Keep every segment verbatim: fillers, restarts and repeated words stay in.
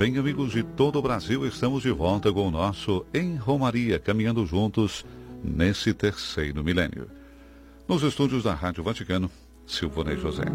Bem, amigos de todo o Brasil, estamos de volta com o nosso Em Romaria, caminhando juntos nesse terceiro milênio. Nos estúdios da Rádio Vaticano, Silvonei José.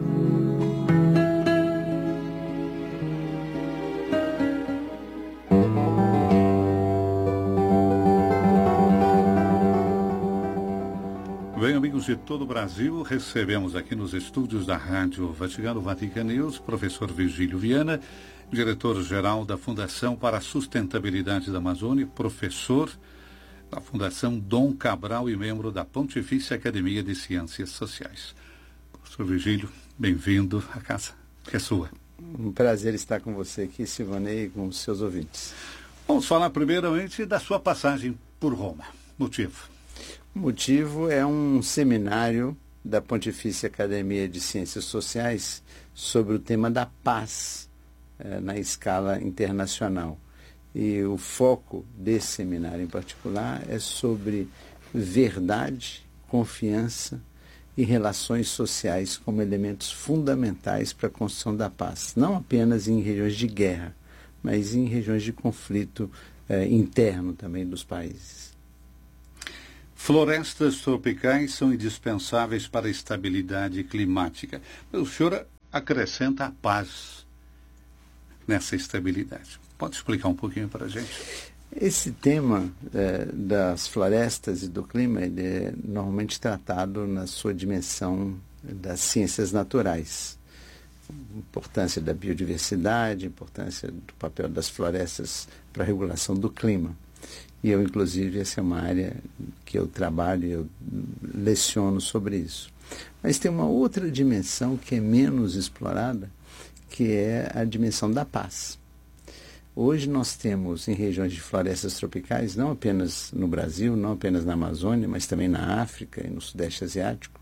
Bem, amigos de todo o Brasil, recebemos aqui nos estúdios da Rádio Vaticano, Vatican News, professor Virgílio Viana, diretor-geral da Fundação para a Sustentabilidade da Amazônia, professor da Fundação Dom Cabral e membro da Pontifícia Academia de Ciências Sociais. Professor Virgílio, bem-vindo à casa, que é sua. Um prazer estar com você aqui, Silvonei, e com os seus ouvintes. Vamos falar primeiramente da sua passagem por Roma. Motivo? O motivo é um seminário da Pontifícia Academia de Ciências Sociais sobre o tema da paz eh, na escala internacional. E o foco desse seminário em particular é sobre verdade, confiança e relações sociais como elementos fundamentais para a construção da paz. Não apenas em regiões de guerra, mas em regiões de conflito eh, interno também dos países. Florestas tropicais são indispensáveis para a estabilidade climática. O senhor acrescenta a paz nessa estabilidade. Pode explicar um pouquinho para a gente? Esse tema é, das florestas e do clima ele é normalmente tratado na sua dimensão das ciências naturais. A importância da biodiversidade, a importância do papel das florestas para a regulação do clima. E eu, inclusive, essa é uma área que eu trabalho, eu leciono sobre isso. Mas tem uma outra dimensão que é menos explorada, que é a dimensão da paz. Hoje nós temos em regiões de florestas tropicais, não apenas no Brasil, não apenas na Amazônia, mas também na África e no Sudeste Asiático,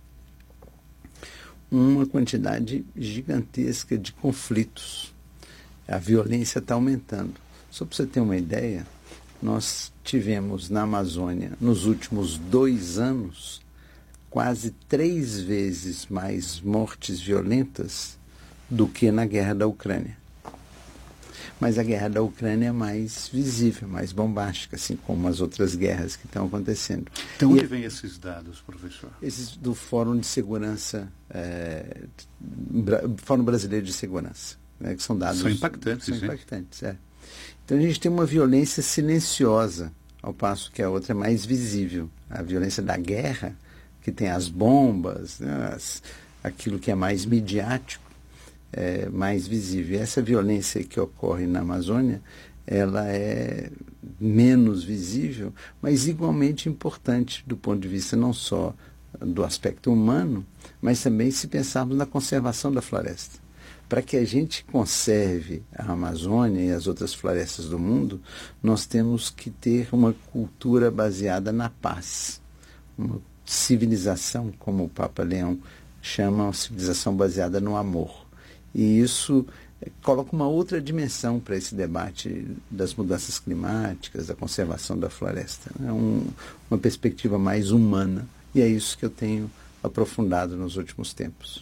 uma quantidade gigantesca de conflitos. A violência está aumentando. Só para você ter uma ideia, nós tivemos na Amazônia, nos últimos dois anos, quase três vezes mais mortes violentas do que na guerra da Ucrânia. Mas a guerra da Ucrânia é mais visível, mais bombástica, assim como as outras guerras que estão acontecendo. De onde e, vêm esses dados, professor? Esses do Fórum de Segurança, é, Fórum Brasileiro de Segurança, né, que são dados... São impactantes, São impactantes, é. Então a gente tem uma violência silenciosa, ao passo que a outra é mais visível. A violência da guerra, que tem as bombas, né, as, aquilo que é mais midiático, é mais visível. E essa violência que ocorre na Amazônia, ela é menos visível, mas igualmente importante do ponto de vista não só do aspecto humano, mas também se pensarmos na conservação da floresta. Para que a gente conserve a Amazônia e as outras florestas do mundo, nós temos que ter uma cultura baseada na paz. Uma civilização, como o Papa Leão chama, uma civilização baseada no amor. E isso coloca uma outra dimensão para esse debate das mudanças climáticas, da conservação da floresta. É um, uma perspectiva mais humana. E é isso que eu tenho aprofundado nos últimos tempos.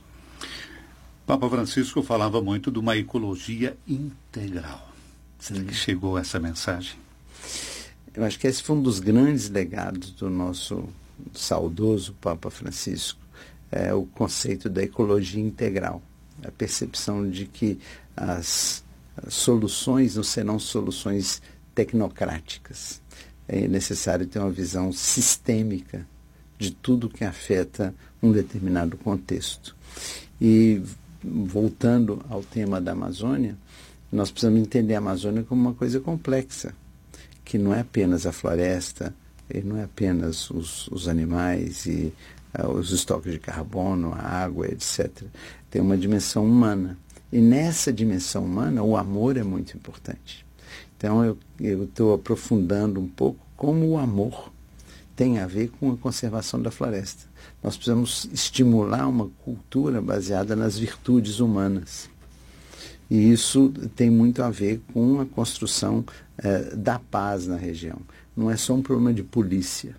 Papa Francisco falava muito de uma ecologia integral. Será que chegou essa mensagem? Eu acho que esse foi um dos grandes legados do nosso saudoso Papa Francisco, é o conceito da ecologia integral. A percepção de que as, as soluções não serão soluções tecnocráticas. É necessário ter uma visão sistêmica de tudo que afeta um determinado contexto. E voltando ao tema da Amazônia, nós precisamos entender a Amazônia como uma coisa complexa, que não é apenas a floresta, e não é apenas os, os animais e uh, os estoques de carbono, a água, etcétera. Tem uma dimensão humana. E nessa dimensão humana, o amor é muito importante. Então, eu estou aprofundando um pouco como o amor tem a ver com a conservação da floresta. Nós precisamos estimular uma cultura baseada nas virtudes humanas. E isso tem muito a ver com a construção eh, da paz na região. Não é só um problema de polícia,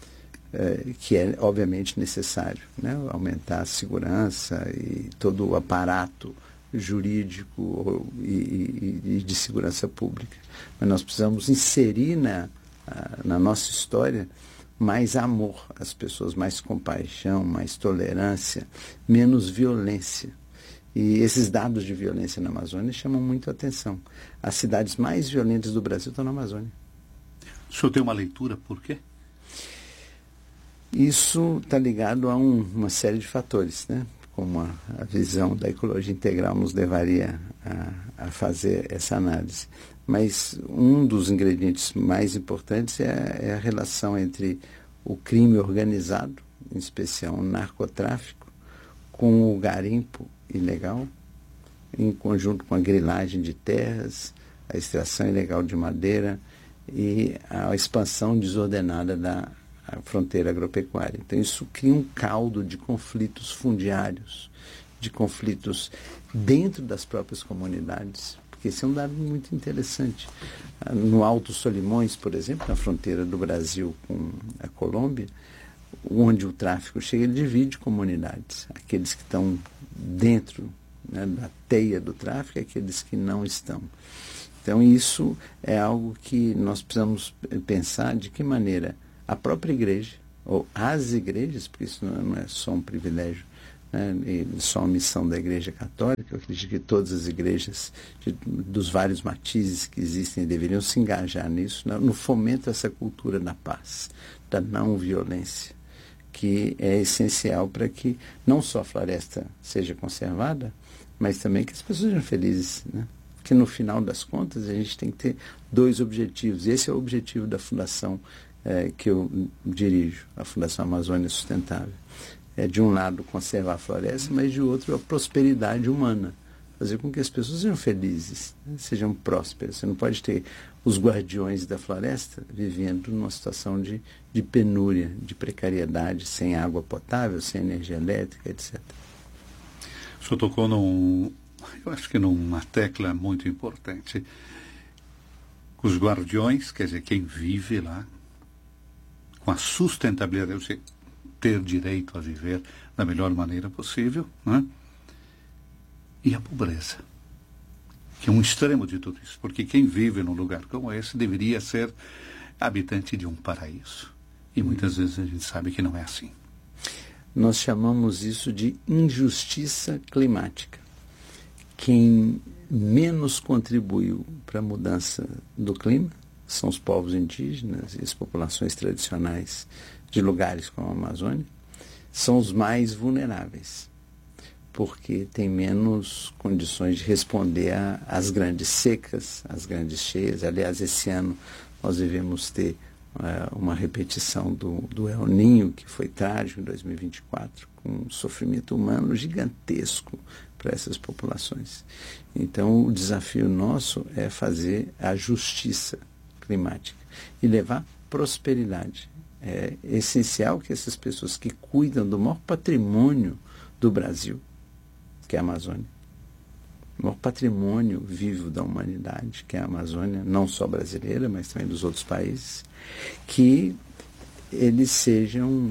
eh, que é obviamente necessário, né? Aumentar a segurança e todo o aparato jurídico e, e, e de segurança pública. Mas nós precisamos inserir na, na nossa história mais amor às pessoas, mais compaixão, mais tolerância, menos violência. E esses dados de violência na Amazônia chamam muito a atenção. As cidades mais violentas do Brasil estão na Amazônia. O senhor tem uma leitura por quê? Isso está ligado a um, uma série de fatores, né? Como a, a visão da ecologia integral nos levaria a, a fazer essa análise. Mas um dos ingredientes mais importantes é, é a relação entre o crime organizado, em especial o narcotráfico, com o garimpo ilegal, em conjunto com a grilagem de terras, a extração ilegal de madeira e a expansão desordenada da fronteira agropecuária. Então isso cria um caldo de conflitos fundiários, de conflitos dentro das próprias comunidades, porque esse é um dado muito interessante. No Alto Solimões, por exemplo, na fronteira do Brasil com a Colômbia, onde o tráfico chega, ele divide comunidades. Aqueles que estão dentro, né, da teia do tráfico e aqueles que não estão. Então isso é algo que nós precisamos pensar de que maneira a própria igreja, ou as igrejas, porque isso não é só um privilégio, né, e só uma missão da Igreja Católica. Eu acredito que todas as igrejas de, dos vários matizes que existem deveriam se engajar nisso, né, no fomento dessa cultura da paz, da não violência, que é essencial para que não só a floresta seja conservada, mas também que as pessoas sejam felizes, né? Porque no final das contas a gente tem que ter dois objetivos. Esse é o objetivo da fundação é, que eu dirijo, a Fundação Amazônia Sustentável. É, de um lado, conservar a floresta, mas de outro, a prosperidade humana. Fazer com que as pessoas sejam felizes, né? Sejam prósperas. Você não pode ter os guardiões da floresta vivendo numa situação de, de penúria, de precariedade, sem água potável, sem energia elétrica, etcétera. O senhor tocou num, eu acho que numa tecla muito importante. Os guardiões, quer dizer, quem vive lá, com a sustentabilidade, ter direito a viver da melhor maneira possível, né? E a pobreza, que é um extremo de tudo isso, porque quem vive num lugar como esse deveria ser habitante de um paraíso. E muitas vezes a gente sabe que não é assim. Nós chamamos isso de injustiça climática. Quem menos contribuiu para a mudança do clima são os povos indígenas e as populações tradicionais de lugares como a Amazônia, são os mais vulneráveis, porque tem menos condições de responder às grandes secas, às grandes cheias. Aliás, esse ano nós devemos ter uh, uma repetição do, do El Niño, que foi trágico em dois mil e vinte e quatro, com um sofrimento humano gigantesco para essas populações. Então, o desafio nosso é fazer a justiça climática e levar prosperidade. É essencial que essas pessoas que cuidam do maior patrimônio do Brasil, que é a Amazônia, o maior patrimônio vivo da humanidade, que é a Amazônia, não só brasileira, mas também dos outros países, que eles sejam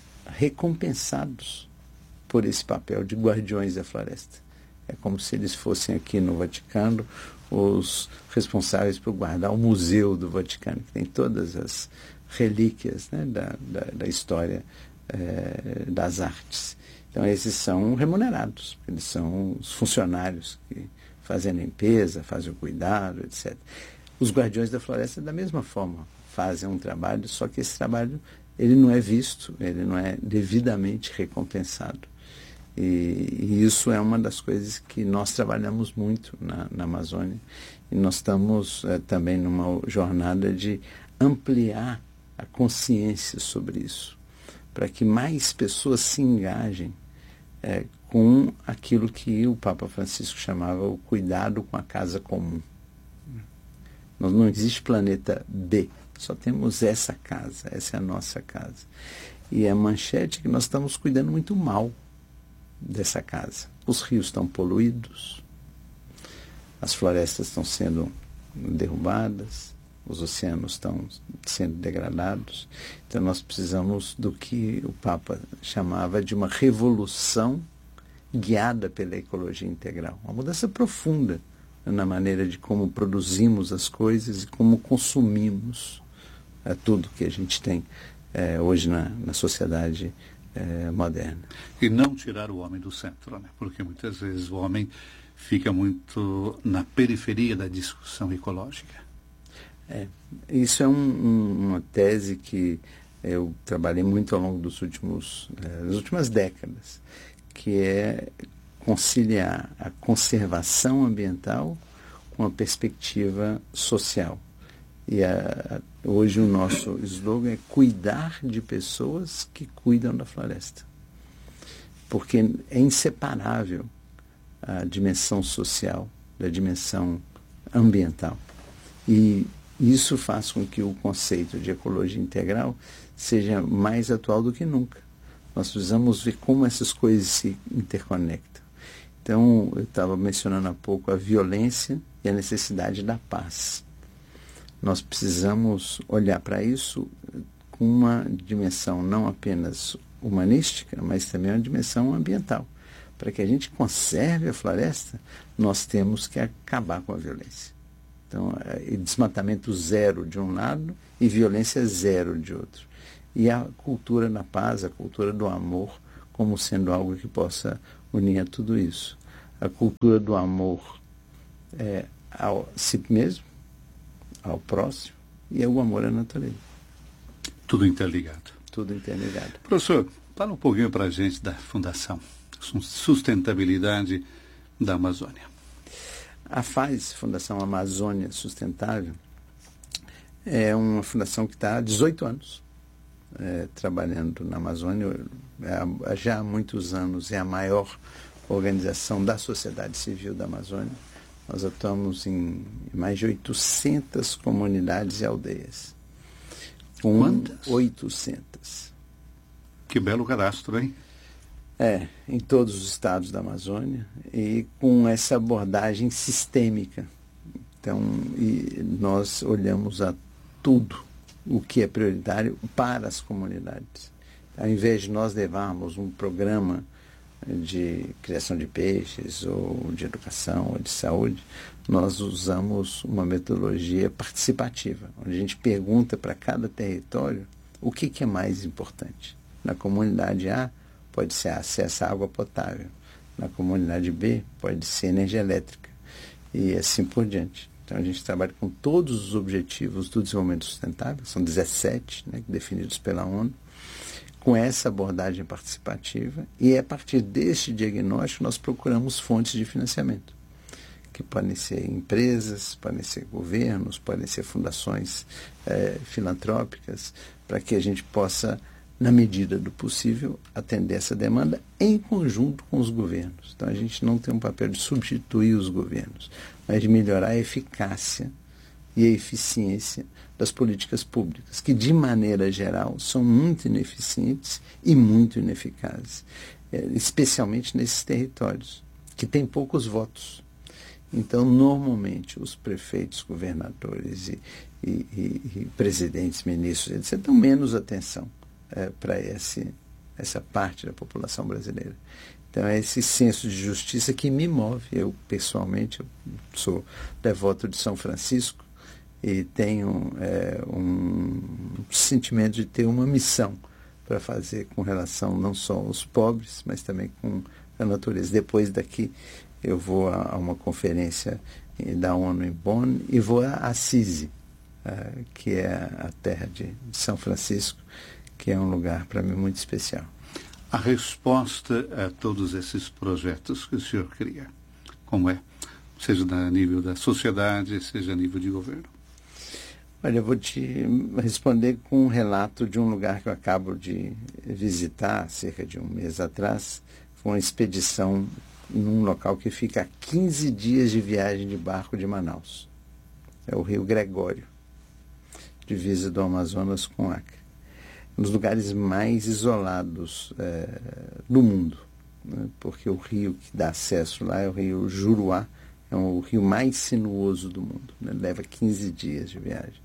recompensados por esse papel de guardiões da floresta. É como se eles fossem aqui no Vaticano os responsáveis por guardar o Museu do Vaticano, que tem todas as relíquias, né, da, da, da história eh, das artes. Então, esses são remunerados, eles são os funcionários que fazem a limpeza, fazem o cuidado, etcétera. Os guardiões da floresta, da mesma forma, fazem um trabalho, só que esse trabalho ele não é visto, ele não é devidamente recompensado. E, e isso é uma das coisas que nós trabalhamos muito na, na Amazônia. E nós estamos é, também numa jornada de ampliar a consciência sobre isso, para que mais pessoas se engajem é, com aquilo que o Papa Francisco chamava o cuidado com a casa comum. Não, não existe planeta B, só temos essa casa, essa é a nossa casa. E a manchete é que nós estamos cuidando muito mal dessa casa. Os rios estão poluídos, as florestas estão sendo derrubadas, os oceanos estão sendo degradados. Então nós precisamos do que o Papa chamava de uma revolução guiada pela ecologia integral. Uma mudança profunda na maneira de como produzimos as coisas e como consumimos é, tudo que a gente tem é, hoje na, na sociedade é, moderna. E não tirar o homem do centro, né? Porque muitas vezes o homem fica muito na periferia da discussão ecológica. É, isso é um, um, uma tese que eu trabalhei muito ao longo dos últimos, é, das últimas décadas, que é conciliar a conservação ambiental com a perspectiva social. E a, hoje o nosso slogan é cuidar de pessoas que cuidam da floresta. Porque é inseparável a dimensão social da dimensão ambiental. E isso faz com que o conceito de ecologia integral seja mais atual do que nunca. Nós precisamos ver como essas coisas se interconectam. Então, eu estava mencionando há pouco a violência e a necessidade da paz. Nós precisamos olhar para isso com uma dimensão não apenas humanística, mas também uma dimensão ambiental. Para que a gente conserve a floresta, nós temos que acabar com a violência. Então, é desmatamento zero de um lado e violência zero de outro. E a cultura da paz, a cultura do amor, como sendo algo que possa unir a tudo isso. A cultura do amor é ao si mesmo, ao próximo, e é o amor à natureza. Tudo interligado. Tudo interligado. Professor, fala um pouquinho para a gente da Fundação Sustentabilidade da Amazônia. A FAS, Fundação Amazônia Sustentável, é uma fundação que está há dezoito anos é, trabalhando na Amazônia. É, já há muitos anos é a maior organização da sociedade civil da Amazônia. Nós atuamos em mais de oitocentas comunidades e aldeias. Com Quantas? oitocentas. Que belo cadastro, hein? É, em todos os estados da Amazônia e com essa abordagem sistêmica. Então, e nós olhamos a tudo o que é prioritário para as comunidades. Ao invés de nós levarmos um programa de criação de peixes, ou de educação, ou de saúde, nós usamos uma metodologia participativa, onde a gente pergunta para cada território o que, que é mais importante. Na comunidade A, pode ser acesso à água potável. Na comunidade B, pode ser energia elétrica. E assim por diante. Então, a gente trabalha com todos os objetivos do desenvolvimento sustentável, são dezessete, né, definidos pela ONU, com essa abordagem participativa, e a partir deste diagnóstico nós procuramos fontes de financiamento, que podem ser empresas, podem ser governos, podem ser fundações eh, filantrópicas, para que a gente possa, na medida do possível, atender essa demanda em conjunto com os governos. Então, a gente não tem um papel de substituir os governos, mas de melhorar a eficácia e a eficiência das políticas públicas, que, de maneira geral, são muito ineficientes e muito ineficazes, especialmente nesses territórios, que têm poucos votos. Então, normalmente, os prefeitos, governadores e, e, e, e presidentes, ministros, etcétera, dão menos atenção é, para essa parte da população brasileira. Então, é esse senso de justiça que me move. Eu, pessoalmente, eu sou devoto de São Francisco, e tenho é, um sentimento de ter uma missão para fazer com relação não só aos pobres, mas também com a natureza. Depois daqui eu vou a, a uma conferência da ONU em Bonn e vou a Assisi, uh, que é a terra de, de São Francisco, que é um lugar para mim muito especial. A resposta a todos esses projetos que o senhor cria, como é? Seja a nível da sociedade, seja a nível de governo. Olha, eu vou te responder com um relato de um lugar que eu acabo de visitar, cerca de um mês atrás. Foi uma expedição num local que fica a quinze dias de viagem de barco de Manaus. É o Rio Gregório, divisa do Amazonas com Acre. Um dos lugares mais isolados é, do mundo, né? Porque o rio que dá acesso lá é o rio Juruá, é o rio mais sinuoso do mundo, né? Leva quinze dias de viagem.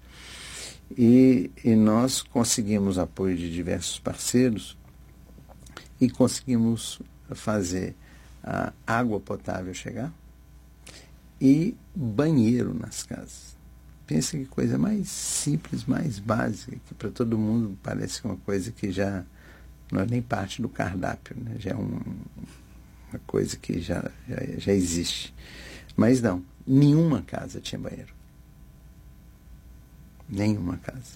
E, e nós conseguimos apoio de diversos parceiros e conseguimos fazer a água potável chegar e banheiro nas casas. Pensa que coisa mais simples, mais básica, que para todo mundo parece uma coisa que já não é nem parte do cardápio, né? Já é um, uma coisa que já, já, já existe. Mas não, nenhuma casa tinha banheiro. Nenhuma casa.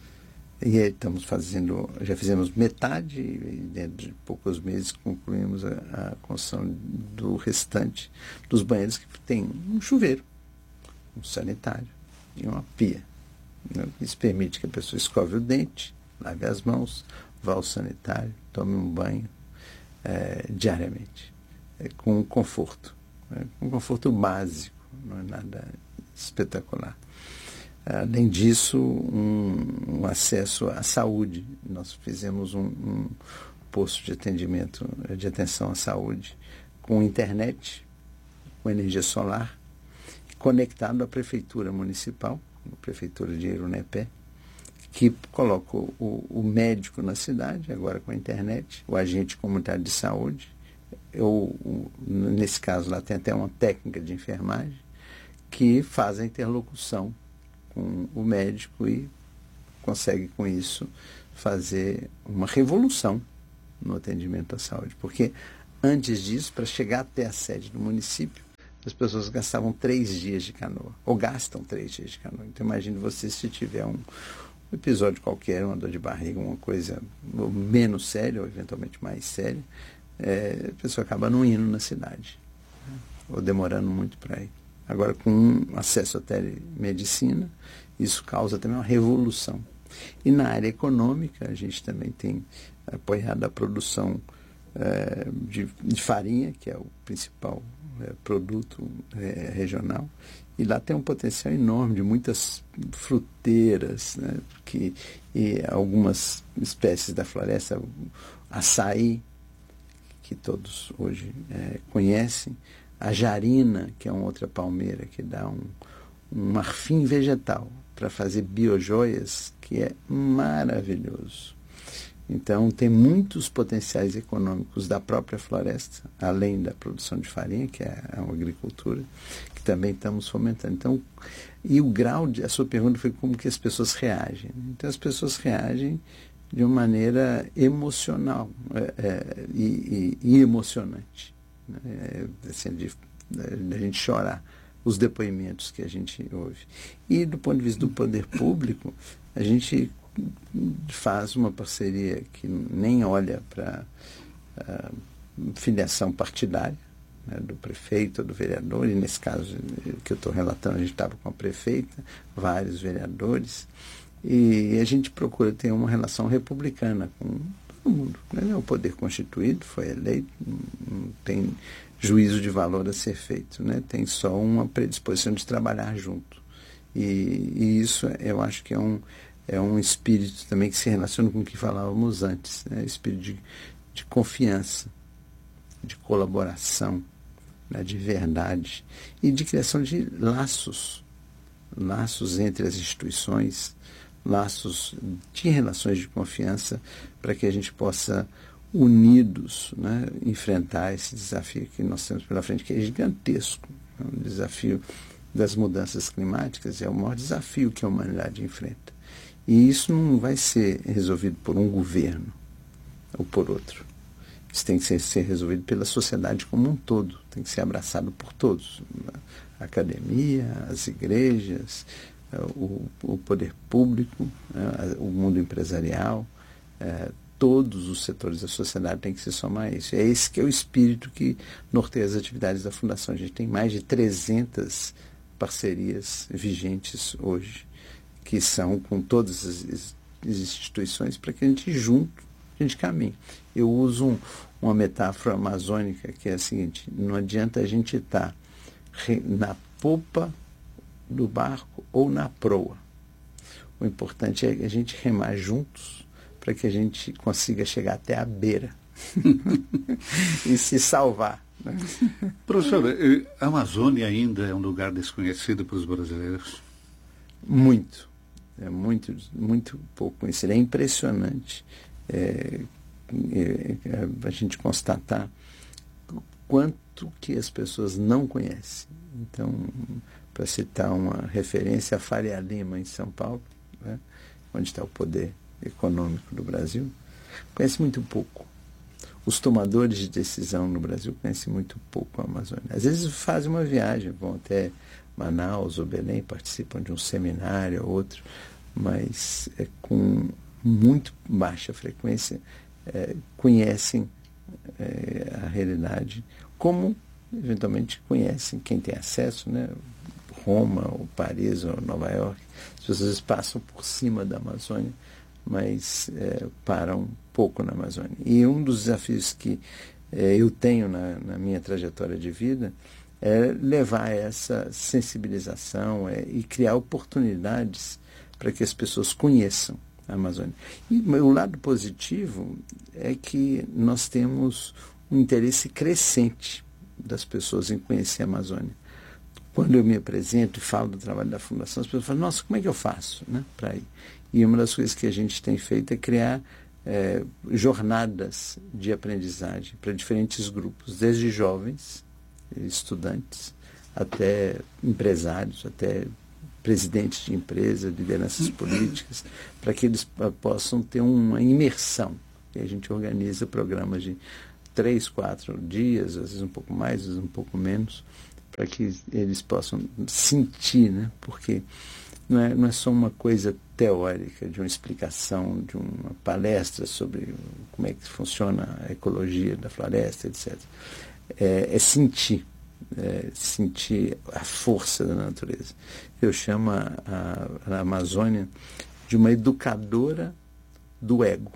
E aí estamos fazendo, já fizemos metade e dentro de poucos meses concluímos a, a construção do restante dos banheiros que tem um chuveiro, um sanitário e uma pia. Isso permite que a pessoa escove o dente, lave as mãos, vá ao sanitário, tome um banho é, diariamente, é, com conforto, é, com conforto básico, não é nada espetacular. Além disso, um, um acesso à saúde. Nós fizemos um, um posto de atendimento, de atenção à saúde, com internet, com energia solar, conectado à prefeitura municipal, a prefeitura de Irunepé, que coloca o, o médico na cidade, agora com a internet, o agente comunitário de saúde, eu, nesse caso lá tem até uma técnica de enfermagem, que faz a interlocução com o médico e consegue com isso fazer uma revolução no atendimento à saúde. Porque antes disso, para chegar até a sede do município, as pessoas gastavam três dias de canoa, ou gastam três dias de canoa. Então imagine você se tiver um, um episódio qualquer, uma dor de barriga, uma coisa menos séria, ou eventualmente mais séria, é, a pessoa acaba não indo na cidade, né? Ou demorando muito para ir. Agora, com acesso à telemedicina, isso causa também uma revolução. E na área econômica, a gente também tem apoiado a produção eh, de, de farinha, que é o principal eh, produto eh, regional. E lá tem um potencial enorme de muitas fruteiras, né? Que, e algumas espécies da floresta, açaí, que todos hoje eh, conhecem, a jarina, que é uma outra palmeira que dá um, um marfim vegetal para fazer biojoias, que é maravilhoso. Então, tem muitos potenciais econômicos da própria floresta, além da produção de farinha, que é a agricultura, que também estamos fomentando. Então, e o grau de... A sua pergunta foi como que as pessoas reagem. Então, as pessoas reagem de uma maneira emocional é, é, e, e, e emocionante. É, assim, de, de a gente chorar os depoimentos que a gente ouve. E do ponto de vista do poder público, a gente faz uma parceria que nem olha para a filiação partidária, né, do prefeito ou do vereador, e nesse caso que eu estou relatando, a gente estava com a prefeita, vários vereadores, e a gente procura ter uma relação republicana com todo mundo, né? O poder constituído foi eleito, não tem juízo de valor a ser feito, né? Tem só uma predisposição de trabalhar junto. E, e isso eu acho que é um, é um espírito também que se relaciona com o que falávamos antes, né? Espírito de, de confiança, de colaboração, né? De verdade e de criação de laços, laços entre as instituições, laços de relações de confiança para que a gente possa, unidos, né, enfrentar esse desafio que nós temos pela frente, que é gigantesco. É um desafio das mudanças climáticas, é o maior desafio que a humanidade enfrenta. E isso não vai ser resolvido por um governo ou por outro. Isso tem que ser, ser resolvido pela sociedade como um todo, tem que ser abraçado por todos. A academia, as igrejas, O, o poder público, né, o mundo empresarial, é, todos os setores da sociedade têm que se somar a isso. É esse que é o espírito que norteia as atividades da Fundação. A gente tem mais de trezentas parcerias vigentes hoje, que são com todas as, as instituições, para que a gente junto, a gente caminhe. Eu uso um, uma metáfora amazônica que é a seguinte: não adianta a gente estar na popa do barco ou na proa. O importante é a gente remar juntos para que a gente consiga chegar até a beira e se salvar. Né? Professor, a Amazônia ainda é um lugar desconhecido para os brasileiros? Muito. É muito, muito pouco conhecido. É impressionante é, é, a gente constatar quanto que as pessoas não conhecem. Então, para citar uma referência, a Faria Lima, em São Paulo, né, onde está o poder econômico do Brasil, conhece muito pouco. Os tomadores de decisão no Brasil conhecem muito pouco a Amazônia. Às vezes fazem uma viagem, vão até Manaus ou Belém, participam de um seminário ou outro, mas é, com muito baixa frequência é, conhecem é, a realidade, como eventualmente conhecem quem tem acesso, né? Roma, ou Paris, ou Nova York. As pessoas passam por cima da Amazônia, mas é, param pouco na Amazônia. E um dos desafios que é, eu tenho na, na minha trajetória de vida é levar essa sensibilização é, e criar oportunidades para que as pessoas conheçam a Amazônia. E o lado positivo é que nós temos um interesse crescente das pessoas em conhecer a Amazônia. Quando eu me apresento e falo do trabalho da Fundação, as pessoas falam, nossa, como é que eu faço, né, para ir? E uma das coisas que a gente tem feito é criar é, jornadas de aprendizagem para diferentes grupos, desde jovens, estudantes, até empresários, até presidentes de empresas, lideranças políticas, para que eles possam ter uma imersão. E a gente organiza programas de três, quatro dias, às vezes um pouco mais, às vezes um pouco menos, para que eles possam sentir, né? Porque não é, não é só uma coisa teórica, de uma explicação, de uma palestra sobre como é que funciona a ecologia da floresta, etcétera. É, é sentir, é sentir a força da natureza. Eu chamo a, a, a Amazônia de uma educadora do ego.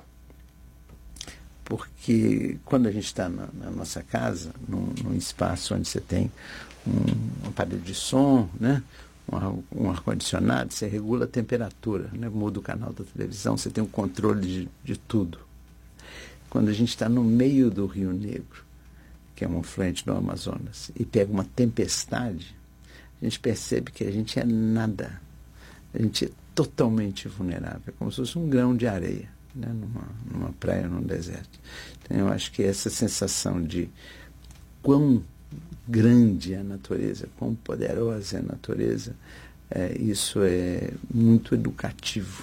Porque quando a gente está na, na nossa casa, num, num espaço onde você tem um, um aparelho de som, né? um, um ar-condicionado, você regula a temperatura, né? Muda o canal da televisão, você tem um controle de, de tudo. Quando a gente está no meio do Rio Negro, que é um afluente do Amazonas, e pega uma tempestade, a gente percebe que a gente é nada. A gente é totalmente vulnerável, como se fosse um grão de areia, né? numa, numa praia, num deserto. Então, eu acho que essa sensação de quão grande é a natureza, quão poderosa é a natureza, é, isso é muito educativo.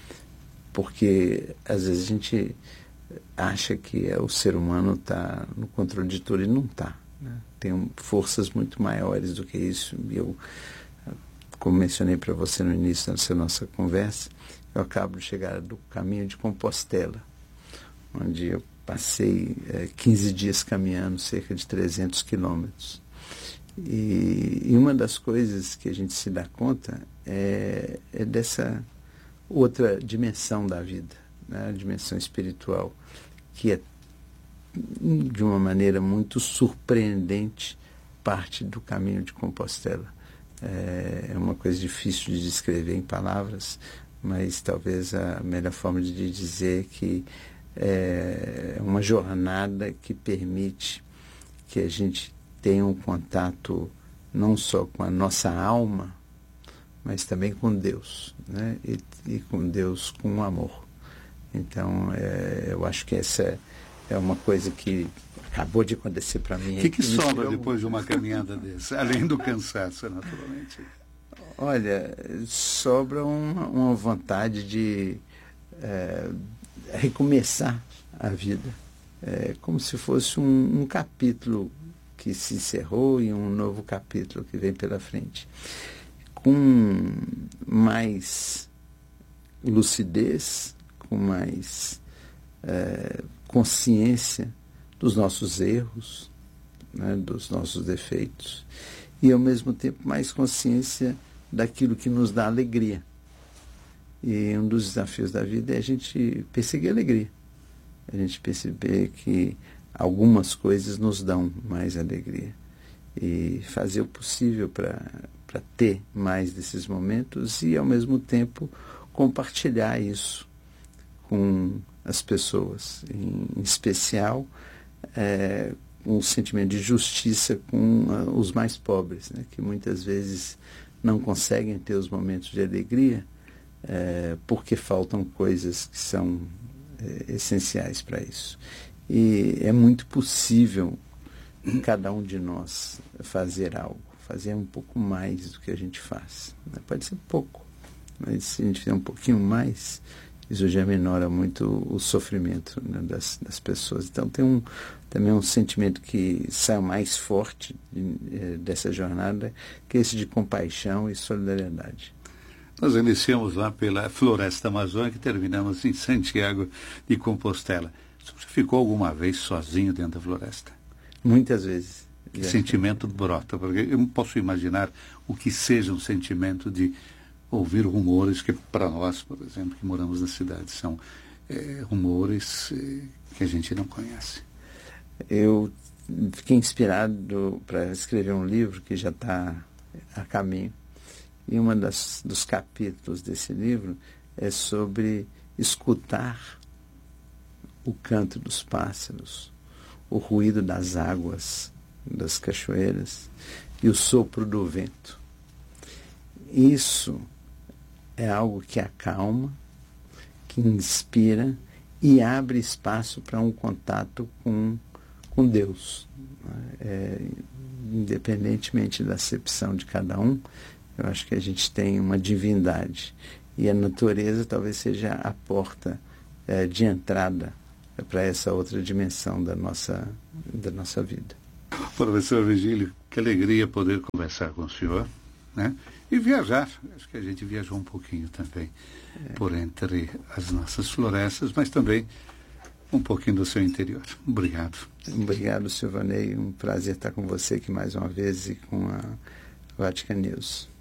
Porque, às vezes, a gente acha que é, o ser humano está no controle de tudo e não está. Né? Tem forças muito maiores do que isso. E eu, como mencionei para você no início dessa nossa conversa, eu acabo de chegar do caminho de Compostela, onde eu passei é, quinze dias caminhando, cerca de trezentos quilômetros. E, e uma das coisas que a gente se dá conta é, é dessa outra dimensão da vida, né? A dimensão espiritual, que é, de uma maneira muito surpreendente, parte do caminho de Compostela. É, é uma coisa difícil de descrever em palavras, mas talvez a melhor forma de dizer que é uma jornada que permite que a gente tenha um contato não só com a nossa alma, mas também com Deus, né? E, e com Deus com amor. Então, é, eu acho que essa é uma coisa que acabou de acontecer para mim. O que, que sobra depois de uma caminhada dessa, além do cansaço, naturalmente? Olha, sobra uma, uma vontade de é, recomeçar a vida. É como se fosse um, um capítulo que se encerrou e um novo capítulo que vem pela frente. Com mais lucidez, com mais é, consciência dos nossos erros, né, dos nossos defeitos, e ao mesmo tempo mais consciência daquilo que nos dá alegria. E um dos desafios da vida é a gente perseguir a alegria, a gente perceber que algumas coisas nos dão mais alegria e fazer o possível para para ter mais desses momentos e, ao mesmo tempo, compartilhar isso com as pessoas, em, em especial é, um sentimento de justiça com uh, os mais pobres, né, que muitas vezes não conseguem ter os momentos de alegria é, porque faltam coisas que são é, essenciais para isso. E é muito possível cada um de nós fazer algo, fazer um pouco mais do que a gente faz. Pode ser pouco, mas se a gente fizer um pouquinho mais, isso já menora muito o sofrimento, né, das, das pessoas. Então tem um, também um sentimento que sai mais forte de, dessa jornada, que é esse de compaixão e solidariedade. Nós iniciamos lá pela Floresta Amazônica e terminamos em Santiago de Compostela. Você ficou alguma vez sozinho dentro da floresta? Muitas vezes. Que sentimento brota? Porque eu não posso imaginar o que seja um sentimento de ouvir rumores que, para nós, por exemplo, que moramos na cidade, são é, rumores é, que a gente não conhece. Eu fiquei inspirado para escrever um livro que já está a caminho. E um dos capítulos desse livro é sobre escutar o canto dos pássaros, o ruído das águas, das cachoeiras e o sopro do vento. Isso é algo que acalma, que inspira e abre espaço para um contato com, com Deus. É, independentemente da acepção de cada um, eu acho que a gente tem uma divindade. E a natureza talvez seja a porta é, de entrada para essa outra dimensão da nossa, da nossa vida. Professor Virgílio, que alegria poder conversar com o senhor, né? E viajar. Acho que a gente viajou um pouquinho também é. por entre as nossas florestas, mas também um pouquinho do seu interior. Obrigado. Obrigado, Silvanei. Um prazer estar com você aqui mais uma vez e com a Vatican News.